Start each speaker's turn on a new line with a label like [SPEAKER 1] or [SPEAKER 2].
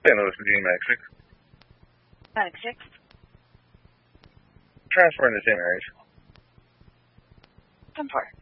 [SPEAKER 1] St. Louis, Virginia, Mag 6.
[SPEAKER 2] Mag 6.
[SPEAKER 1] Transferring to St. Mary's.
[SPEAKER 2] 10-4.